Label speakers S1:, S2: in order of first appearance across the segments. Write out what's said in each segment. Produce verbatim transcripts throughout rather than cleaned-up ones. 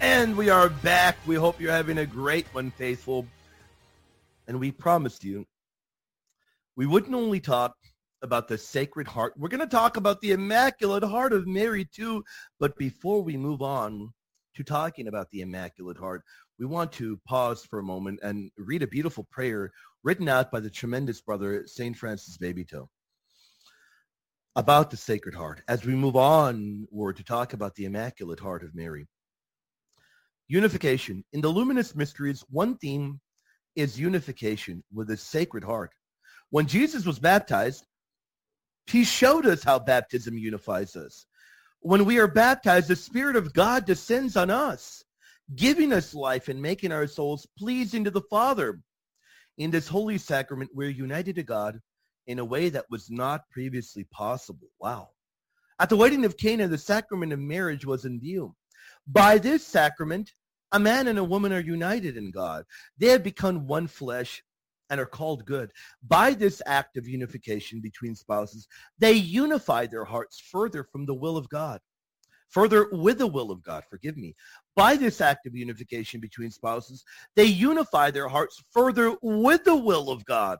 S1: And we are back. We hope you're having a great one, faithful. And we promised you we wouldn't only talk about the Sacred Heart. We're going to talk about the Immaculate Heart of Mary too. But before we move on to talking about the Immaculate Heart, we want to pause for a moment and read a beautiful prayer written out by the tremendous brother, Saint Francis Babytoe, about the Sacred Heart as we move onward to talk about the Immaculate Heart of Mary. Unification. In the luminous mysteries, one theme is unification with the Sacred Heart. When Jesus was baptized, he showed us how baptism unifies us. When we are baptized, the Spirit of God descends on us, giving us life and making our souls pleasing to the Father. In this holy sacrament, we're united to God in a way that was not previously possible. Wow. At the wedding of Cana, the sacrament of marriage was in view. By this sacrament, a man and a woman are united in God. They have become one flesh and are called good. By this act of unification between spouses, they unify their hearts further from the will of God. Further with the will of God, forgive me. By this act of unification between spouses, they unify their hearts further with the will of God.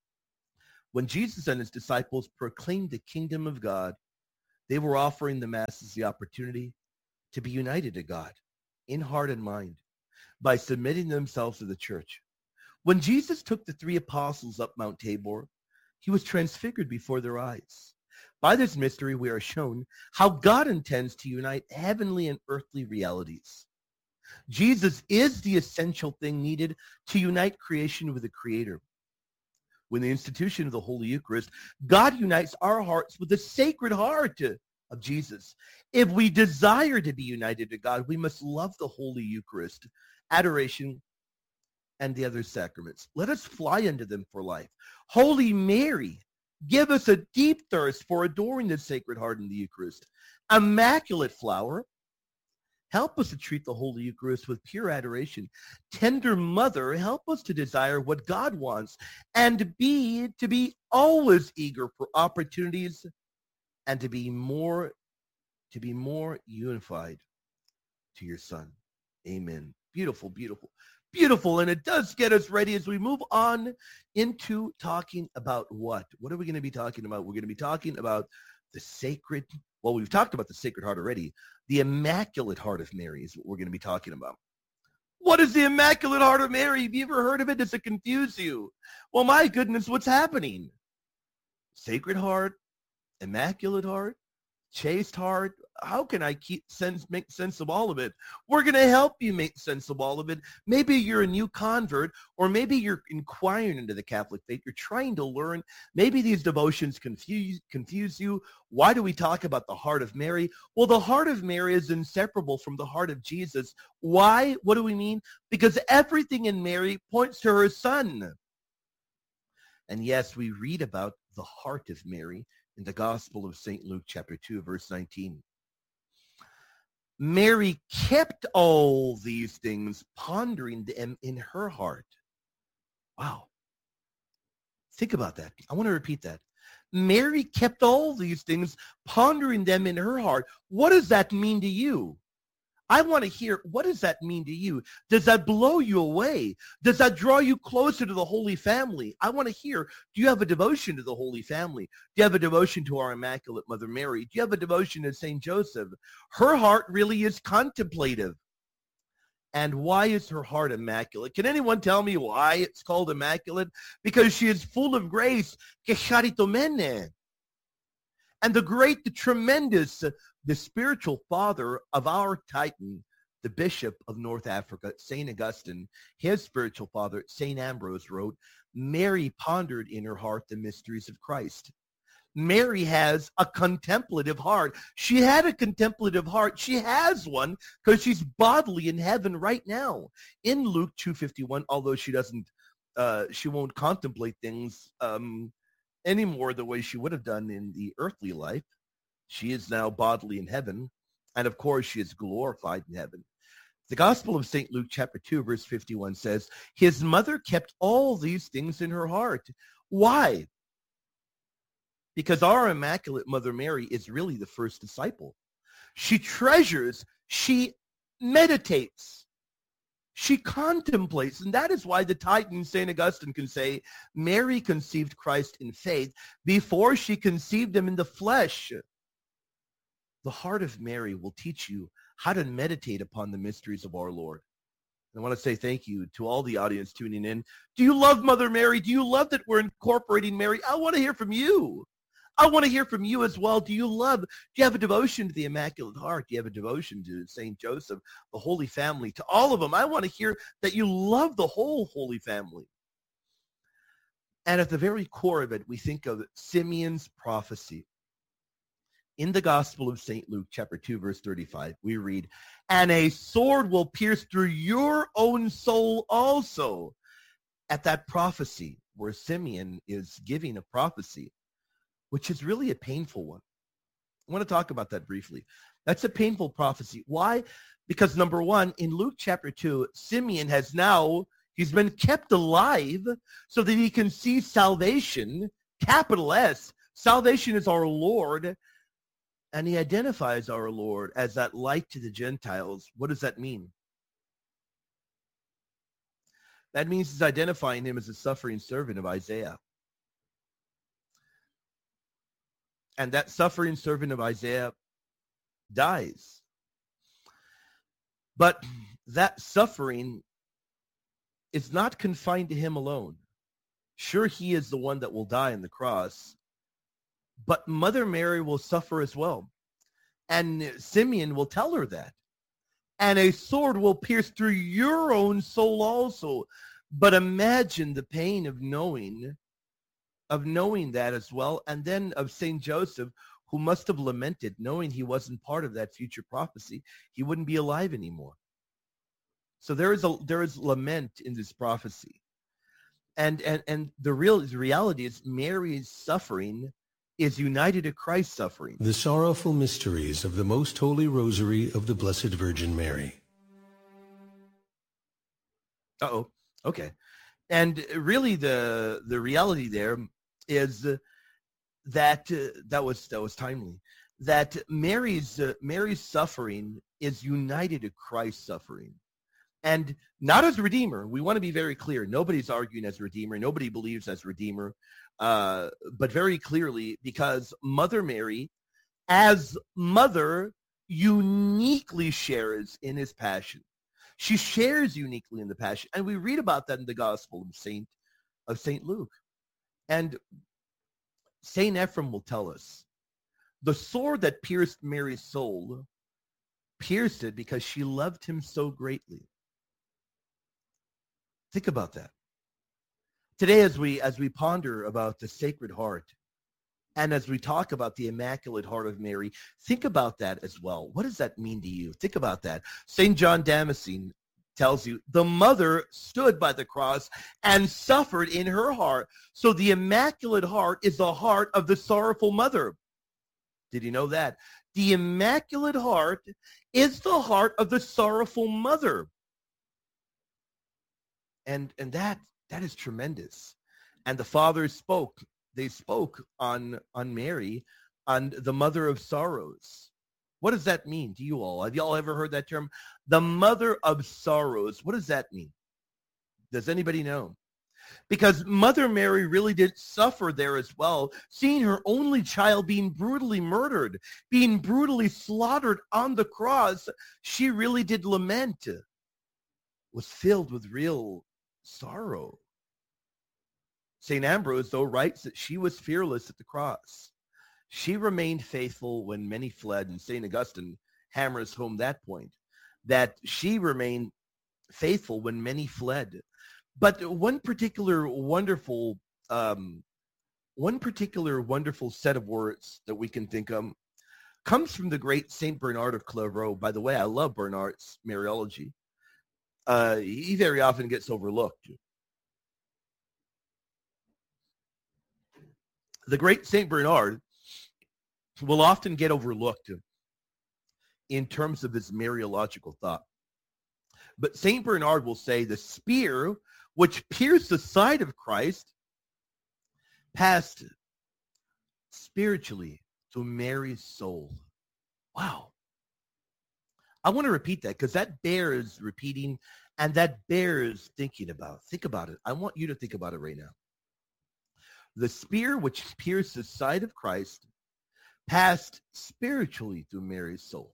S1: When Jesus and his disciples proclaimed the kingdom of God, they were offering the masses the opportunity to be united to God in heart and mind by submitting themselves to the church. When Jesus took the three apostles up Mount Tabor, he was transfigured before their eyes. By this mystery, we are shown how God intends to unite heavenly and earthly realities. Jesus is the essential thing needed to unite creation with the Creator. With the institution of the Holy Eucharist, God unites our hearts with the Sacred Heart of Jesus. If we desire to be united to God, we must love the Holy Eucharist, adoration, and the other sacraments. Let us fly into them for life. Holy Mary, give us a deep thirst for adoring the Sacred Heart in the Eucharist. Immaculate Flower, help us to treat the Holy Eucharist with pure adoration. Tender Mother, help us to desire what God wants and to be, to be always eager for opportunities and to be more, to be more unified to your Son. Amen. Beautiful, beautiful, beautiful. And it does get us ready as we move on into talking about what? What are we going to be talking about? We're going to be talking about the sacred, well, we've talked about the Sacred Heart already. The Immaculate Heart of Mary is what we're going to be talking about. What is the Immaculate Heart of Mary? Have you ever heard of it? Does it confuse you? Well, my goodness, what's happening? Sacred Heart, Immaculate Heart, Chaste Heart. How can I keep sense, make sense of all of it? We're going to help you make sense of all of it. Maybe you're a new convert, or maybe you're inquiring into the Catholic faith. You're trying to learn. Maybe these devotions confuse, confuse you. Why do we talk about the Heart of Mary? Well, the Heart of Mary is inseparable from the heart of Jesus. Why? What do we mean? Because everything in Mary points to her Son. And yes, we read about the heart of Mary in the Gospel of Saint Luke, chapter two, verse nineteen. Mary kept all these things, pondering them in her heart. Wow. Think about that. I want to repeat that. Mary kept all these things, pondering them in her heart. What does that mean to you? I want to hear, what does that mean to you? Does that blow you away? Does that draw you closer to the Holy Family? I want to hear, do you have a devotion to the Holy Family? Do you have a devotion to our Immaculate Mother Mary? Do you have a devotion to Saint Joseph? Her heart really is contemplative. And why is her heart immaculate? Can anyone tell me why it's called immaculate? Because she is full of grace. Que charitomene. And the great, the tremendous, the spiritual father of our Titan, the Bishop of North Africa, Saint Augustine, his spiritual father, Saint Ambrose, wrote, Mary pondered in her heart the mysteries of Christ. Mary has a contemplative heart. She had a contemplative heart. She has one because she's bodily in heaven right now. In Luke two fifty-one, although she doesn't, uh, she won't contemplate things um, anymore the way she would have done in the earthly life. She is now bodily in heaven. And of course, she is glorified in heaven. The Gospel of Saint Luke chapter two, verse fifty-one says, his mother kept all these things in her heart. Why? Because our Immaculate Mother Mary is really the first disciple. She treasures, she meditates. She contemplates. And that is why the Titan, Saint Augustine, can say, Mary conceived Christ in faith before she conceived him in the flesh. The heart of Mary will teach you how to meditate upon the mysteries of our Lord. I want to say thank you to all the audience tuning in. Do you love Mother Mary? Do you love that we're incorporating Mary? I want to hear from you. I want to hear from you as well. Do you love, do you have a devotion to the Immaculate Heart? Do you have a devotion to Saint Joseph, the Holy Family, to all of them? I want to hear that you love the whole Holy Family. And at the very core of it, we think of Simeon's prophecy. In the Gospel of Saint Luke, chapter two, verse thirty-five, we read, and a sword will pierce through your own soul also. At that prophecy, where Simeon is giving a prophecy, which is really a painful one. I want to talk about that briefly. That's a painful prophecy. Why? Because number one, in Luke chapter two, Simeon has now, he's been kept alive so that he can see salvation, capital S. Salvation is our Lord. And he identifies our Lord as that light to the Gentiles. What does that mean? That means he's identifying him as a suffering servant of Isaiah. And that suffering servant of Isaiah dies. But that suffering is not confined to him alone. Sure, he is the one that will die on the cross, but Mother Mary will suffer as well. And Simeon will tell her that. And a sword will pierce through your own soul also. But imagine the pain of knowing, of knowing that as well. And then of Saint Joseph, who must have lamented, knowing he wasn't part of that future prophecy. He wouldn't be alive anymore. So there is a there is lament in this prophecy. And and and the real the reality is Mary's suffering is united to Christ's suffering.
S2: The sorrowful mysteries of the Most Holy Rosary of the Blessed Virgin Mary.
S1: Uh-oh. Okay. And really the the reality there is uh, that uh, that was that was timely. That Mary's uh, Mary's suffering is united to Christ's suffering. And not as Redeemer. We want to be very clear. Nobody's arguing as Redeemer. Nobody believes as Redeemer. Uh, but very clearly, because Mother Mary, as mother, uniquely shares in his passion. She shares uniquely in the passion. And we read about that in the Gospel of Saint, of Saint Luke. And Saint Ephrem will tell us, the sword that pierced Mary's soul pierced it because she loved him so greatly. Think about that. Today, as we as we ponder about the Sacred Heart, and as we talk about the Immaculate Heart of Mary, think about that as well. What does that mean to you? Think about that. Saint John Damascene tells you, the mother stood by the cross and suffered in her heart. So the Immaculate Heart is the heart of the sorrowful mother. Did you know that? The Immaculate Heart is the heart of the sorrowful mother. And, and that, that is tremendous. And the fathers spoke. They spoke on, on Mary, on the mother of sorrows. What does that mean to you all? Have you all ever heard that term? The mother of sorrows. What does that mean? Does anybody know? Because Mother Mary really did suffer there as well, seeing her only child being brutally murdered, being brutally slaughtered on the cross. She really did lament, was filled with real sorrow. Saint Ambrose, though, writes that she was fearless at the cross. She remained faithful when many fled, and Saint Augustine hammers home that point, that she remained faithful when many fled. But one particular wonderful, um, one particular wonderful set of words that we can think of comes from the great Saint Bernard of Clairvaux. By the way, I love Bernard's Mariology. Uh, he very often gets overlooked. The great Saint Bernard will often get overlooked in terms of his Mariological thought. But Saint Bernard will say the spear which pierced the side of Christ passed spiritually to Mary's soul. Wow. I want to repeat that because that bears repeating and that bears thinking about. Think about it. I want you to think about it right now. The spear which pierced the side of Christ passed spiritually through Mary's soul.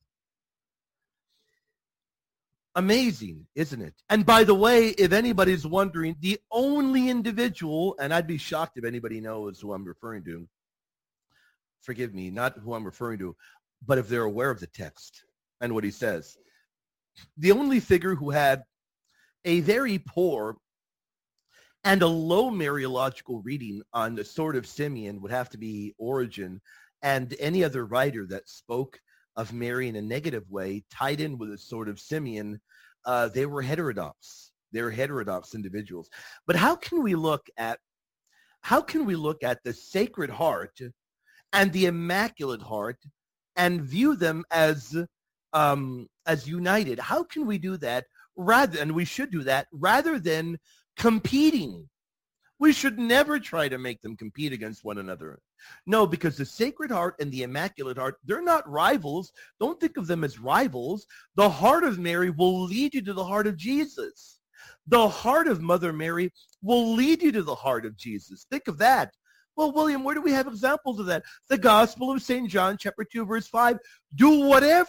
S1: Amazing, isn't it? And by the way, if anybody's wondering, the only individual, and I'd be shocked if anybody knows who I'm referring to, forgive me, not who I'm referring to, but if they're aware of the text and what he says, the only figure who had a very poor and a low Mariological reading on the sword of Simeon would have to be Origen, and any other writer that spoke of Mary in a negative way tied in with the sword of Simeon, uh, they were heterodox. They were heterodox individuals. But how can we look at how can we look at the Sacred Heart and the Immaculate Heart and view them as um, as united? How can we do that rather, and we should do that rather than competing? We should never try to make them compete against one another. No, because the Sacred Heart and the Immaculate Heart, they're not rivals. Don't think of them as rivals. The heart of Mary will lead you to the heart of Jesus. The heart of Mother Mary will lead you to the heart of Jesus. Think of that. Well, William, where do we have examples of that? The Gospel of Saint John, chapter two, verse five. Do whatever